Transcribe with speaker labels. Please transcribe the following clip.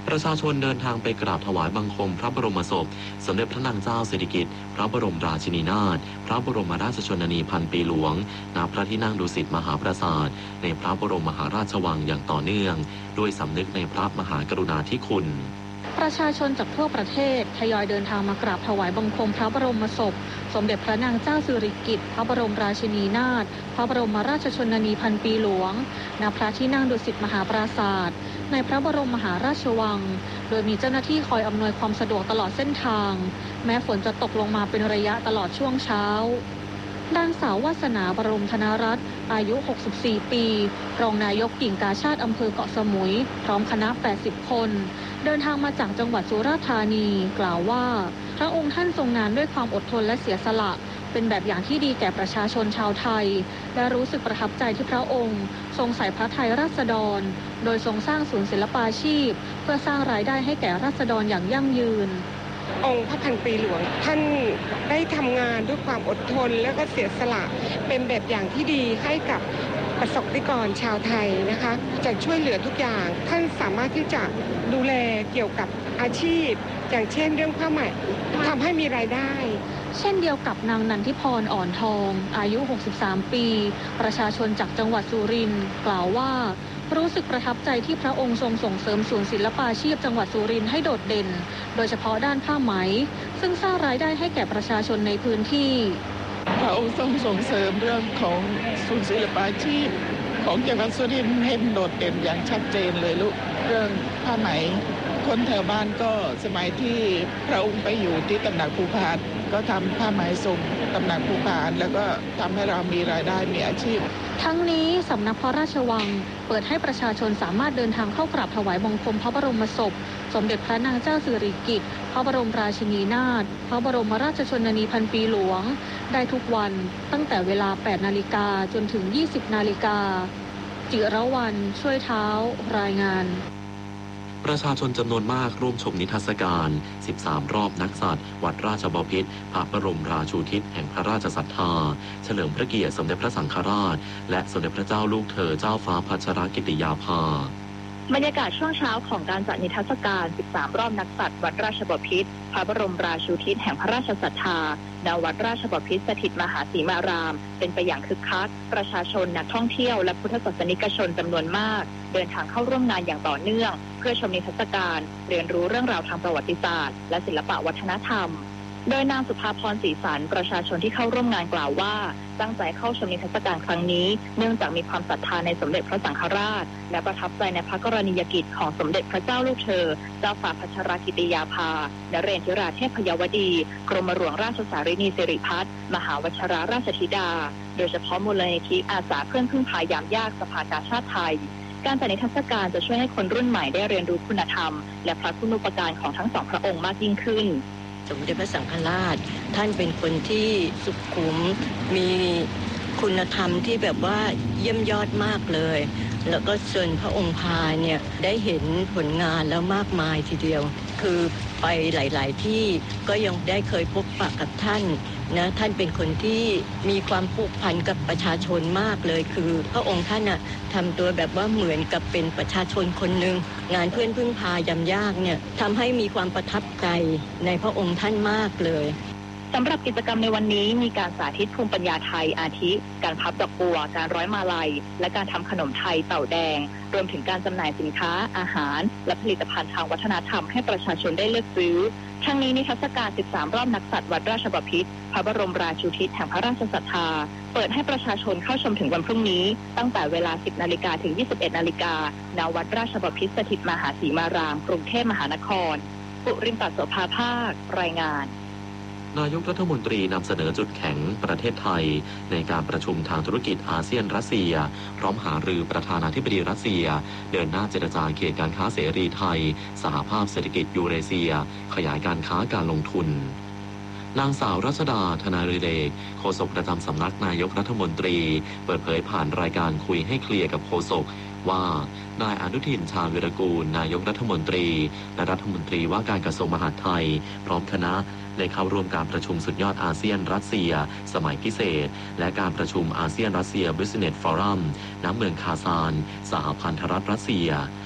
Speaker 1: ประชาชนเดินทางไปกราบถวายบังคมพระบรมศพสมเด็จพระนางเจ้าสิริกิติ์พระบรมราชินีนาถพระบรมราชชนนีพันปีหลวงณพระที่นั่งดุสิตมหาปราสาทในพระบรมมหาราชวังอย่างต่อเนื่องด้วยสำนึกในพระมหากรุณาธิคุณ
Speaker 2: ประชาชนจากทั่วประเทศทยอยเดินทางมากราบถวายบังคมพระบรมศพสมเด็จพระนางเจ้าสิริกิติ์พระบรมราชินีนาถพระบรมราชชนนีพันปีหลวงณพระที่นั่งดุสิตมหาปราสาทในพระบรมมหาราชวังโดยมีเจ้าหน้าที่คอยอำนวยความสะดวกตลอดเส้นทางแม้ฝนจะตกลงมาเป็นระยะตลอดช่วงเช้านางสาววาสนาบรมธนรัตน์อายุ64ปีรองนายกกิ่งกาชาดอำเภอเกาะสมุยพร้อมคณะ80คนเดินทางมาจากจังหวัดสุราษฎร์ธานีกล่าวว่าพระองค์ท่านทรงงานด้วยความอดทนและเสียสละเป็นแบบอย่างที่ดีแก่ประชาชนชาวไทยและรู้สึกประทับใจที่พระองค์ทรงใส่พระทัยราษฎรโดยทรงสร้างศูนย์ศิลปาชีพเพื่อสร้างรายได้ให้แก่ราษฎรอย่างยั่งยืน
Speaker 3: องค์พระพันปีหลวงท่านได้ทำงานด้วยความอดทนและก็เสียสละเป็นแบบอย่างที่ดีให้กับประสบนิกรชาวไทยนะคะจะช่วยเหลือทุกอย่างท่านสามารถที่จะดูแลเกี่ยวกับอาชีพอย่างเช่นเรื่องผ้าไหมทำให้มีรายได้
Speaker 2: เช่นเดียวกับนางนันทิพรอ่อนทองอายุ63ปีประชาชนจากจังหวัดสุรินทร์กล่าวว่ารู้สึกประทับใจที่พระองค์ทรงส่งเสริมศูนย์ศิลปาชีพจังหวัดสุรินทร์ให้โดดเด่นโดยเฉพาะด้านผ้าไหมซึ่งสร้างรายได้ให้แก่ประชาชนในพื้นที่
Speaker 4: พระองค์ทรงส่งเสริมเรื่องของศูนย์ศิลปาชีพของจังหวัดสุรินทร์ให้โดดเด่นอย่างชัดเจนเลยลูกเรื่องผ้าไหมคนแถวบ้านก็สมัยที่พระองค์ไปอยู่ที่ตำหนักภูพานก็ทำผ้าไหมส่งตำหนักภูพานแล้วก็ทำให้เรามีรายได้มีอาชีพ
Speaker 2: ทั้งนี้สำนักพระราชวังเปิดให้ประชาชนสามารถเดินทางเข้ากราบถวายบังคมพระบรมศพสมเด็จพระนางเจ้าสิริกิติ์พระบรมราชินีนาถพระบรมราชชนนีพันปีหลวงได้ทุกวันตั้งแต่เวลา 8 นาฬิกาจนถึง 20 นาฬิกาจิรวรรณช่วยเท้ารายงาน
Speaker 1: ประชาชนจำนวนมากร่วมชมนิทรรศการ13รอบนักสัตว์วัดราชบพิตรพระบรมราชูทิศแห่งพระราชศรัทธาเฉลิมพระเกียรติสมเด็จพระสังฆราชและสมเด็จพระเจ้าลูกเธอเจ้าฟ้าพัชรกิติยาภา
Speaker 5: บรรยากาศช่วงเช้าของการจัดนิทรรศการ13รอบนักสัตว์วัดราชบพิตรพระบรมราชูทิศแห่งพระราชศรัทธาณวัดราชบพิตรสถิตมหาสีมารามเป็นไปอย่างคึกคักประชาชนนักท่องเที่ยวและพุทธศาสนิกชนจำนวนมากเดินทางเข้าร่วมงานอย่างต่อเนื่องเพื่อชมนิทรรศการเรียนรู้เรื่องราวทางประวัติศาสตร์และศิลปวัฒนธรรมโดยนางสุภาพรศรีสันประชาชนที่เข้าร่วมงานกล่าวว่าตั้งใจเข้าชมนิทรรศการครั้งนี้เนื่องจากมีความศรัทธาในสมเด็จพระสังฆราชและประทับใจในพระกรณียกิจของสมเด็จพระเจ้าลูกเธอเจ้าฟ้าพัชรกิติยาภานเรศธิราเทพยวดีกรมหลวงราชสารินีสิริพัฒน์มหาวชรราชธิดาโดยเฉพาะมูลนิธิอาสาเพื่อนพึ่งพายามยากสภากาชาดไทยการจัดนิทรรศการจะช่วยให้คนรุ่นใหม่ได้เรียนรู้คุณธรรมและพระคุณูปการของทั้งสองพระองค์มากยิ่งขึ้น
Speaker 6: สมเด็จพระสังฆราชท่านเป็นคนที่สุขุมมีคุณธรรมที่แบบว่าเยี่ยมยอดมากเลยแล้วก็ส่วนพระองค์พาเนี่ยได้เห็นผลงานแล้วมากมายทีเดียวคือไปหลายๆที่ก็ยังได้เคยพบปะกับท่านนะท่านเป็นคนที่มีความผูกพันกับประชาชนมากเลยคือพระองค์ท่านน่ะทำตัวแบบว่าเหมือนกับเป็นประชาชนคนหนึ่งงานเพื่อนพึ่งพายามยากเนี่ยทำให้มีความประทับใจในพระองค์ท่านมากเลย
Speaker 5: สำหรับกิจกรรมในวันนี้มีการสาธิตภูมิปัญญาไทยอาทิการพับดอกบัวการร้อยมาลัยและการทำขนมไทยเต่าแดงรวมถึงการจำหน่ายสินค้าอาหารและผลิตภัณฑ์ทางวัฒนธรรมให้ประชาชนได้เลือกซื้อทั้งนี้นิทรรศการ13รอบนักสัตว์วัดราชบพิตรพระบรมราชูทิศแห่งพระราชศรัทธาเปิดให้ประชาชนเข้าชมถึงวันพรุ่งนี้ตั้งแต่เวลา 10 นาฬิกาถึง 21 นาฬิกาณวัดราชบพิตรสถิตมหาสีมารามกรุงเทพมหานครปุริมปัสโสภาภาครายงาน
Speaker 1: นายกรัฐมนตรีนำเสนอจุดแข็งประเทศไทยในการประชุมทางธุรกิจอาเซียนรัสเซียพร้อมหารือประธานาธิบดีรัสเซียเดินหน้าเจรจาเขตการค้าเสรีไทยสหภาพเศรษฐกิจยูเรเซียขยายการค้าการลงทุนนางสาวรัชดาธนาฤเดชโฆษกประจำสำนักนายกรัฐมนตรีเปิดเผยผ่านรายการคุยให้เคลียร์กับโฆษกว่านายอนุทินชาญวิรากูลนายกรัฐมนตรีและรัฐมนตรีว่าการกระทรวงมหาดไทยพร้อมคณะได้เข้าร่วมการประชุมสุดยอดอาเซียนรัสเซียสมัยพิเศษและการประชุมอาเซียนรัสเซีย Business Forum ณ เมืองคาซานสหพันธรัฐรัสเซีย